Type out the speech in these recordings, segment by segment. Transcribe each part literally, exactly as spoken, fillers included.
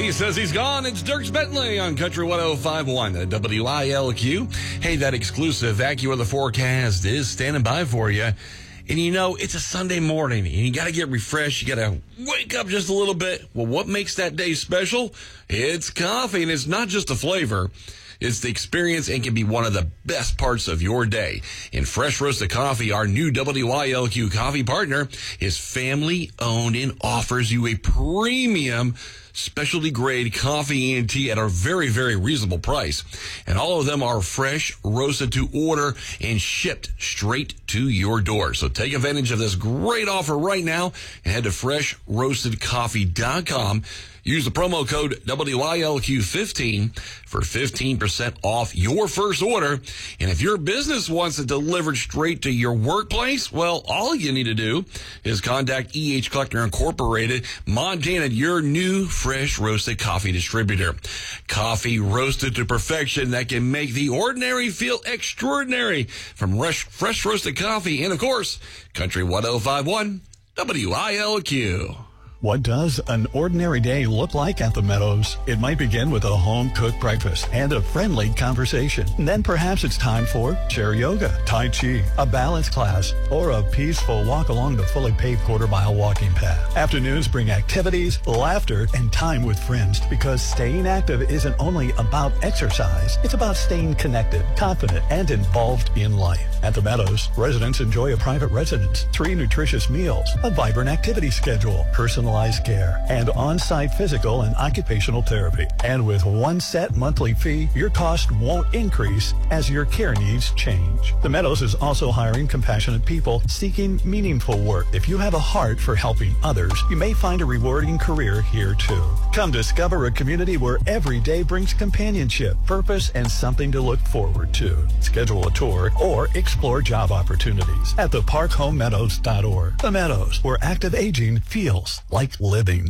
He says he's gone. It's Dierks Bentley on Country one oh five point one W I L Q. Hey, that exclusive AccuWeather forecast is standing by for you. And you know, it's a Sunday morning and you got to get refreshed. You got to wake up just a little bit. Well, what makes that day special? It's coffee, and it's not just a flavor. It's the experience and can be one of the best parts of your day. In Fresh Roasted Coffee, our new W I L Q coffee partner is family owned and offers you a premium specialty grade coffee and tea at a very, very reasonable price. And all of them are fresh, roasted to order, and shipped straight to your door. So take advantage of this great offer right now and head to fresh roasted coffee dot com. Use the promo code W I L Q fifteen for fifteen percent off your first order. And if your business wants it delivered straight to your workplace, well, all you need to do is contact E H Collector Incorporated, Montana, your new fresh roasted coffee distributor. Coffee roasted to perfection that can make the ordinary feel extraordinary. From fresh, fresh roasted coffee and, of course, Country one oh five point one W I L Q. What does an ordinary day look like at the Meadows? It might begin with a home-cooked breakfast and a friendly conversation. And then perhaps it's time for chair yoga, tai chi, a balance class, or a peaceful walk along the fully paved quarter-mile walking path. Afternoons bring activities, laughter, and time with friends, because staying active isn't only about exercise. It's about staying connected, confident, and involved in life. At the Meadows, residents enjoy a private residence, three nutritious meals, a vibrant activity schedule, personalized care, and on-site physical and occupational therapy. And with one set monthly fee, your cost won't increase as your care needs change. The Meadows is also hiring compassionate people seeking meaningful work. If you have a heart for helping others, you may find a rewarding career here too. Come discover a community where every day brings companionship, purpose, and something to look forward to. Schedule a tour or explore job opportunities at the park home meadows dot org. The Meadows, where active aging feels like living.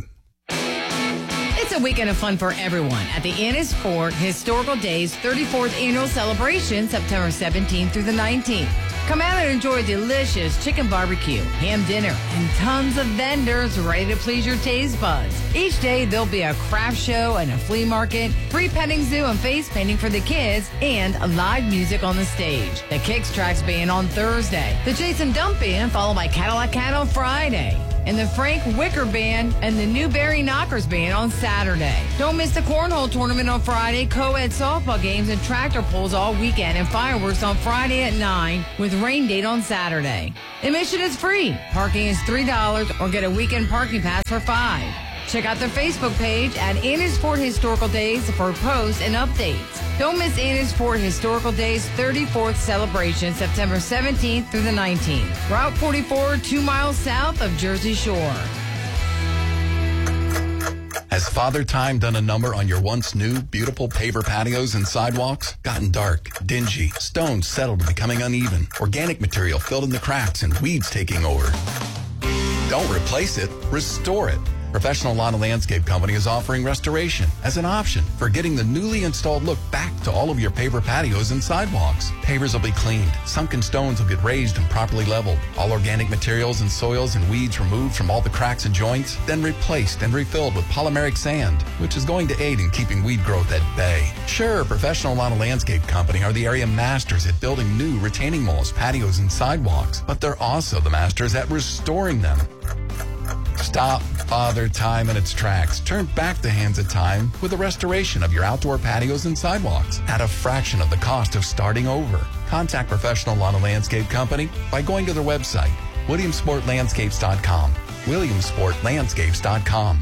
It's a weekend of fun for everyone at the Ennis Fort Historical Days thirty-fourth Annual Celebration, September seventeenth through the nineteenth. Come out and enjoy delicious chicken barbecue, ham dinner, and tons of vendors ready to please your taste buds. Each day, there'll be a craft show and a flea market, free petting zoo and face painting for the kids, and live music on the stage. The Kicks Tracks Band on Thursday, the Jason Dump Band followed by Cadillac Cat on Friday, and the Frank Wicker Band and the Newberry Knockers Band on Saturday. Don't miss the Cornhole Tournament on Friday, co-ed softball games and tractor pulls all weekend, and fireworks on Friday at nine with rain date on Saturday. Admission is free. Parking is three dollars or get a weekend parking pass for five dollars. Check out their Facebook page at Ennis Fort Historical Days for posts and updates. Don't miss Ennis Fort Historical Days thirty-fourth celebration, September seventeenth through the nineteenth. Route forty-four, two miles south of Jersey Shore. Has Father Time done a number on your once new, beautiful paver patios and sidewalks? Gotten dark, dingy, stones settled and becoming uneven, organic material filled in the cracks, and weeds taking over? Don't replace it, restore it. Professional Lawn and Landscape Company is offering restoration as an option for getting the newly installed look back to all of your paver patios and sidewalks. Pavers will be cleaned. Sunken stones will get raised and properly leveled. All organic materials and soils and weeds removed from all the cracks and joints, then replaced and refilled with polymeric sand, which is going to aid in keeping weed growth at bay. Sure, Professional Lawn and Landscape Company are the area masters at building new retaining walls, patios, and sidewalks, but they're also the masters at restoring them. Stop Father Time in its tracks. Turn back the hands of time with a restoration of your outdoor patios and sidewalks at a fraction of the cost of starting over. Contact Professional Lawn and Landscape Company by going to their website, williamsport landscapes dot com. williamsport landscapes dot com.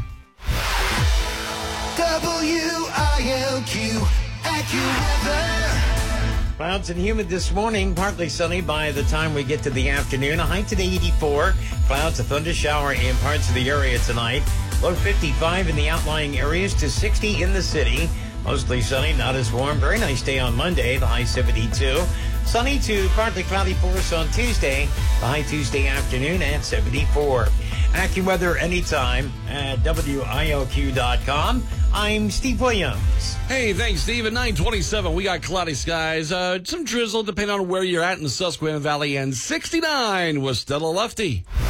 W I L Q AccuWeather. Clouds and humid this morning, partly sunny by the time we get to the afternoon. A high today eighty-four. Clouds, a thunder shower in parts of the area tonight. Low fifty-five in the outlying areas to sixty in the city. Mostly sunny, not as warm. Very nice day on Monday, the high seventy-two. Sunny to partly cloudy for us on Tuesday, the high Tuesday afternoon at seventy-four. AccuWeather anytime at W I L Q dot com. I'm Steve Williams. Hey, thanks, Steve. At nine twenty-seven, we got cloudy skies. Uh, some drizzle depending on where you're at in the Susquehanna Valley. And sixty-nine with Stella Lefty.